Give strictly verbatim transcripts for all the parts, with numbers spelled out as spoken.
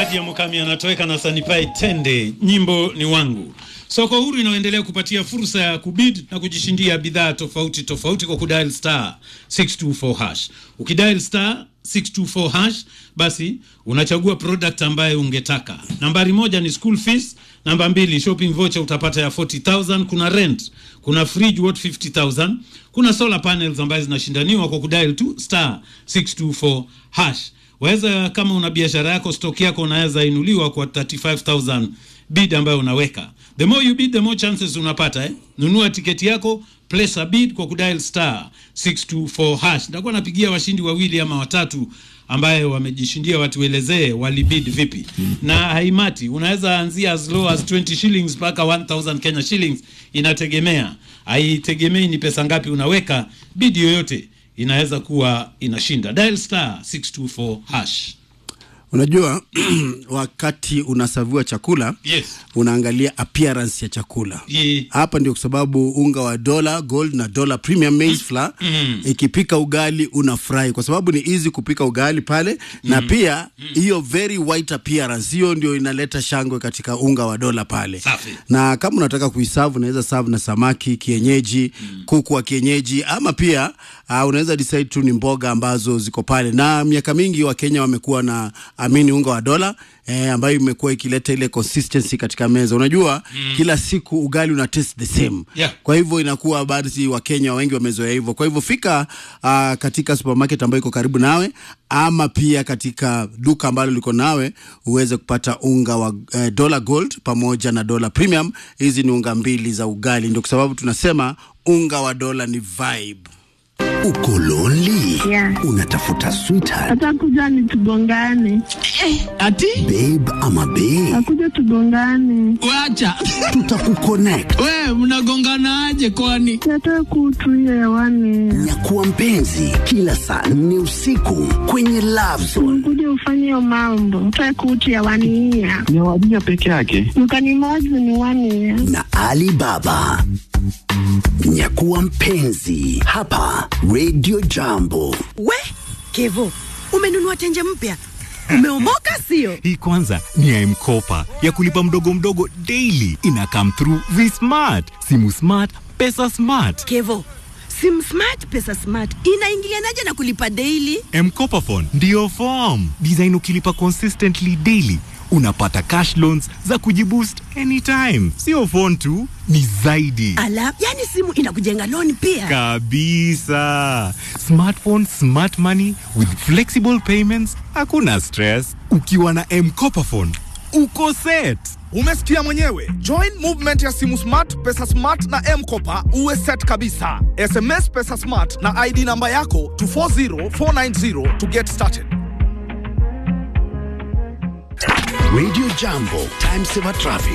Nadia Mukami anatoweka na Sanipai Tende. Nyimbo ni wangu. Soko huru inaendelea kupatia fursa ya kubid na kujishindia bidhaa tofauti tofauti kwa kudial star six two four hash. Ukidial star six two four hash, basi unachagua product ambayo ungetaka. Nambari moja ni school fees, namba mbili shopping voucher utapata ya forty thousand, kuna rent, kuna fridge worth fifty thousand, kuna solar panels ambazo zinashindaniwa kwa kudial tu star six two four hash. Waweza kama una biashara yako, stock yako unaweza inuliwa kwa thirty-five thousand bid ambayo unaweka. The more you bid, the more chances unapata eh. Nunua tiketi yako, place a bid kwa kudial star six two four hash. Nitakuwa napigia washindi wawili ama watatu ambaye wamejishindia, watuelezee walibid vipi. Na haimati, unaweza anzia as low as twenty shillings mpaka one thousand Kenya shillings, inategemea. Haitegemei ni pesa ngapi unaweka, bid yoyote inaweza kuwa inashinda. Dial star six two four hash. Unajua wakati unasavua chakula, yes, unaangalia appearance ya chakula. Yeah. Hapa ndio kwa sababu unga wa Dola Gold na Dola Premium Maize Flour mm. ikipika ugali unafurahi kwa sababu ni easy kupika ugali pale mm. na pia hiyo mm. very white appearance hiyo ndio inaleta shangwe katika unga wa Dola pale. Safi. Na kama unataka kuiserve unaweza serve na samaki kienyeji, mm. kuku wa kienyeji, ama pia uh, unaweza decide tu ni mboga ambazo ziko pale. Na miaka mingi wa Kenya wamekuwa na amini unga wa Dola eh, ambayo imekuwa ikileta ile consistency katika meza. Unajua mm. kila siku ugali una taste the same. Yeah. Kwa hivyo inakuwa baadhi wa Kenya wengi wamezoea hivyo. Kwa hivyo fika uh, katika supermarket ambayo iko karibu nawe, ama pia katika duka ambalo liko nawe uweze kupata unga wa uh, Dola Gold pamoja na Dola Premium. Hizi ni unga mbili za ugali, ndio kwa sababu tunasema unga wa Dola ni vibe. Uko lonely? Yeah. Unatafuta sweetheart? Atakuja ni tugongane. Eh, ati? Babe ama babe? Akuja tugongane. Wacha. Tutakuconnect. We, mnagongana aje kwani? Nataka kutuia hewani. Nyakuwa mpenzi kila saa nne usiku kwenye Love Zone. Kuja ufanye hiyo mambo. Nataka kutuia hewani. Ni wadia peke yake. Mkanimozi ni wani. Na Alibaba. Nyakuwa mpenzi hapa Radio Jambo. We, Kevo, umenunua tenje mpya? Umeomoka sio? Hii kwanza ni ya M-Kopa, ya kulipa mdogo mdogo daily. Ina come through V-Smart. Simu smart, pesa smart. Kevo, simu smart, pesa smart. Inaingilianaje na kulipa daily? M-Kopa phone ndio form. Design ukilipa consistently daily, unapata cash loans za kujiboost anytime. Sio phone tu, ni zaidi. Ala, yani simu inakujenga loan pia. Kabisa. Smartphone, smart money with flexible payments. Hakuna stress. Ukiwa na M-Kopa phone, uko set. Umesikia mwenyewe. Join movement ya simu smart, pesa smart na M-Kopa uwe set kabisa. S M S pesa smart na I D namba yako to four zero four nine zero to get started. Radio Jambo, time saver traffic.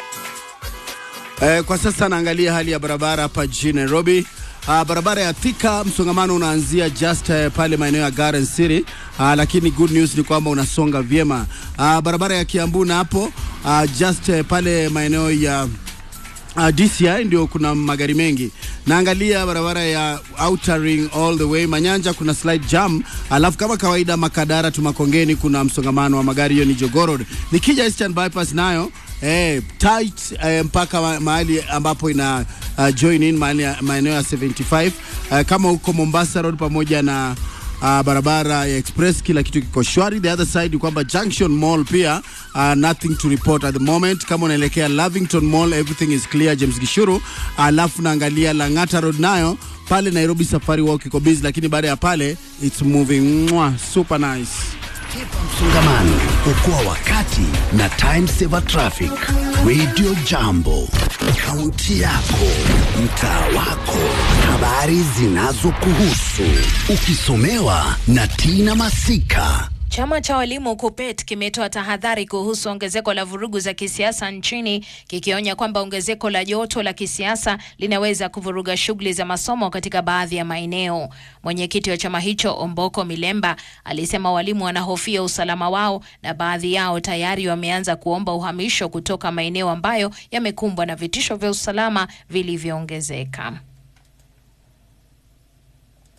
Eh, kwa sasa naangalia hali ya barabara hapa jijini Nairobi. Uh, barabara ya Thika msongamano unaanzia just uh, pale maeneo ya Garden City. Uh, lakini good news ni kwamba unasonga vyema. Uh, barabara ya Kiambu na hapo uh, just uh, pale maeneo ya Uh, D C I ndio kuna magari mengi. Naangalia barabara ya Outer Ring all the way Manyanja kuna slight jam. Alafu kama kawaida Makadara tu Makongeni kuna msongamano wa magari, hiyo ni Jogoo Road. Nikija Eastern Bypass nayo eh tight eh, mpaka ma mahali ambapo ina uh, join in maeneo ya seventy-five. Uh, kama huko Mombasa Road pamoja na Uh, barabara ya Express kila kitu kiko shwari. The other side ni kwamba Junction Mall pia uh, nothing to report at the moment. Kama unaelekea Lavington Mall everything is clear James Gishuru. Alafu naangalia Langata Road nayo pale Nairobi Safari Walk iko busy, lakini baada ya pale it's moving. Mwah, super nice. Kepa msongamano, okoa wakati na time saver traffic. Radio Jambo, kaunti yako, mtaa wako, habari zinazokuhusu, ukisomewa na Tina Masika. Chama cha walimu KUPPET kimetoa tahadhari kuhusu ongezeko la vurugu za kisiasa nchini, kikionya kwamba ongezeko la joto la kisiasa linaweza kuvuruga shughuli za masomo katika baadhi ya maeneo. Mwenyekiti wa chama hicho Omboko Milemba alisema walimu wanahofia usalama wao na baadhi yao tayari wameanza kuomba uhamisho kutoka maeneo ambayo yamekumbwa na vitisho vya usalama vilivyoongezeka.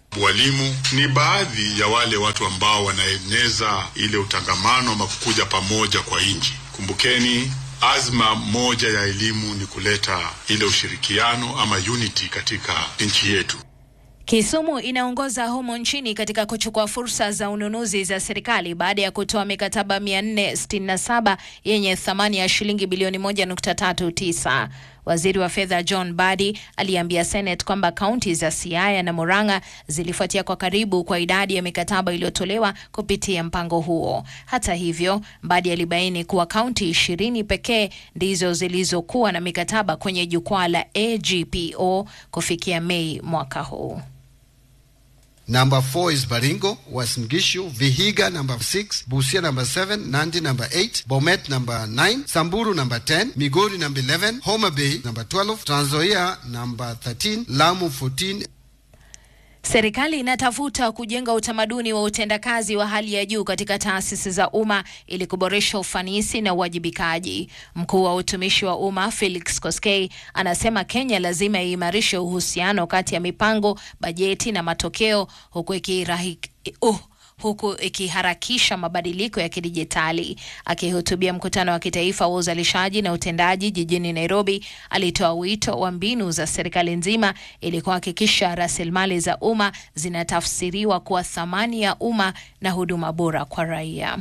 Walimu ni baadhi ya wale watu ambao wanaeneza ile utangamano ama kukuja pamoja kwa nchi. Kumbukeni, azma moja ya elimu ni kuleta ile ushirikiano ama unity katika nchi yetu. Kisumu inaongoza humo nchini katika kuchukua fursa za ununuzi za serikali baada ya kutoa mikataba mia nne sitini na saba yenye thamani ya shilingi bilioni moja nukta tatu tisa. Waziri wa fedha John Badi aliambia Senate kwamba kaunti za Siaya na Murang'a zilifuatia kwa karibu kwa idadi ya mikataba iliyotolewa kupitia mpango huo. Hata hivyo, Badi alibaini kuwa kaunti ishirini pekee ndizo zilizokuwa na mikataba kwenye jukwaa la A G P O kufikia Mei mwaka huu. Number four is Baringo, Uasin Gishu, Vihiga number six, Busia number seven, Nandi number eight, Bomet number nine, Samburu number ten, Migori number eleven, Homa Bay number twelve, Trans Nzoia number thirteen, Lamu fourteen. Serikali inatafuta kujenga utamaduni wa utendakazi wa hali ya juu katika taasisi za umma ili kuboresha ufanisi na uwajibikaji. Mkuu wa utumishi wa umma Felix Koskei anasema Kenya lazima iimarishe uhusiano kati ya mipango, bajeti na matokeo huku ikirahiki uh. huku ikiharakisha mabadiliko ya kidijitali. Akihutubia mkutano wa kitaifa wa uzalishaji na utendaji jijini Nairobi, alitoa wito wa mbinu za serikali nzima ili kuhakikisha rasilimali za umma zinatafsiriwa kuwa thamani ya umma na huduma bora kwa raia.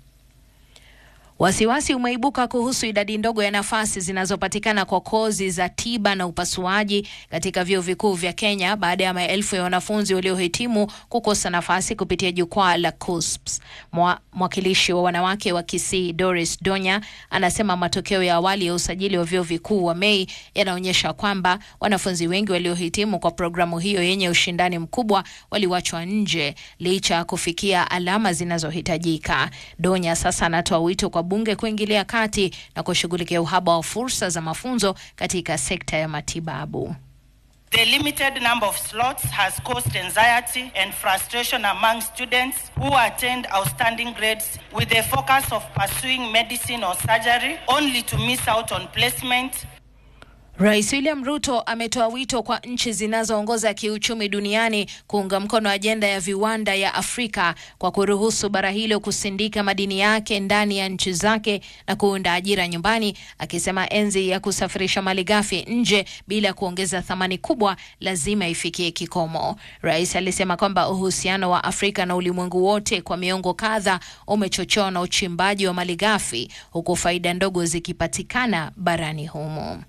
Wasiwasi umeibuka kuhusu idadi ndogo ya nafasi zinazopatikana kwa kozi za tiba na upasuaji katika vyuo vikuu vya Kenya baada ya maelfu ya wanafunzi waliohitimu kukosa nafasi kupitia jukwaa la K U S P S. Mwa, mwakilishi wa wanawake wa Kisii Doris Donya anasema matokeo ya awali ya usajili wa vyuo vikuu wa Mei yanaonyesha kwamba wanafunzi wengi waliohitimu kwa programu hiyo yenye ushindani mkubwa waliwachwa nje licha ya kufikia alama zinazohitajika. Donya sasa anatoa wito kwa bunge kuingilia kati na kushughulikia uhaba wa fursa za mafunzo katika sekta ya matibabu. The limited number of slots has caused anxiety and frustration among students who attained outstanding grades with the focus of pursuing medicine or surgery only to miss out on placement. Rais William Ruto ametoa wito kwa nchi zinazoongoza kiuchumi duniani kuunga mkono ajenda ya viwanda ya Afrika kwa kuruhusu bara hilo kusindika madini yake ndani ya nchi zake na kuunda ajira nyumbani, akisema enzi ya kusafirisha malighafi nje bila kuongeza thamani kubwa lazima ifikie kikomo. Rais alisema kwamba uhusiano wa Afrika na ulimwengu wote kwa miongo kadhaa umechochewa na uchimbaji wa malighafi huku faida ndogo zikipatikana barani humo.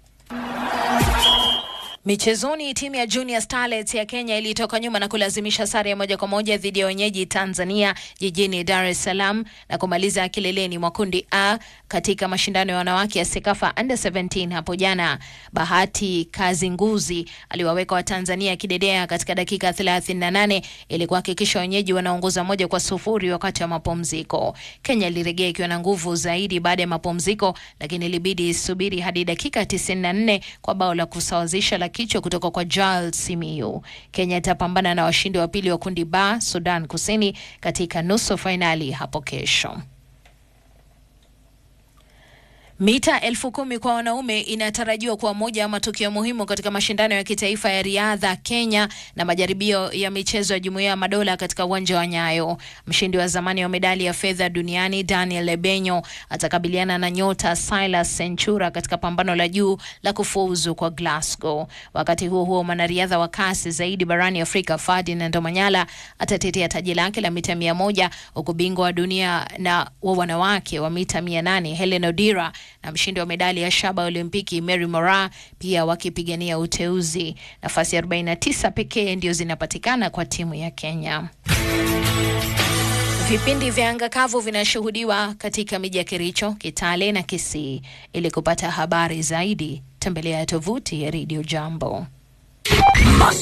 Michezoni, timu ya Junior Starlets ya Kenya ilitoka nyuma na kulazimisha sare ya moja kwa moja dhidi ya wenyeji Tanzania jijini Dar es Salaam na kumaliza kileleni mwa kundi A katika mashindano ya wanawake ya Sekafa Under seventeen hapo jana. Bahati Kazinguzi aliwaweka wa Tanzania kidedea katika dakika thelathini na nane ili kuhakikisha wenyeji wanaongoza moja kwa sufuri wakati wa mapumziko. Kenya ilirejea ikiwa na nguvu zaidi baada ya mapumziko, lakini ilibidi subiri hadi dakika tisini na nne kwa bao la kusawazisha la kichwa kutoka kwa Giles Simiyu. Kenya itapambana na washindi wa pili wa kundi B, Sudan Kusini, katika nusu finali hapo kesho. Mita elfu kumi kwa wanaume inatarajiwa kuwa moja ya matukio muhimu katika mashindano ya kitaifa ya riadha Kenya na majaribio ya michezo ya Jumuiya ya Madola katika uwanja wa Nyayo. Mshindi wa zamani wa medali ya fedha duniani Daniel Lebenyo atakabiliana na nyota Silas Senchura katika pambano la juu la kufuzu kwa Glasgow. Wakati huo huo, mwanariadha wa kasi zaidi barani Afrika Ferdinand Omanyala atatetea taji lake la mita mia moja, huku bingwa wa dunia na wa wanawake wa mita mia nane Helen Odira na mshindi wa medali ya shaba Olimpiki Mary Moraa pia wakipigania uteuzi. Nafasi arobaini na tisa pekee ndio zinapatikana kwa timu ya Kenya. Vipindi vya anga kavu vinashuhudiwa katika miji ya Kericho, Kitale na Kisii. Ili kupata habari zaidi, tembelea tovuti ya Radio Jambo.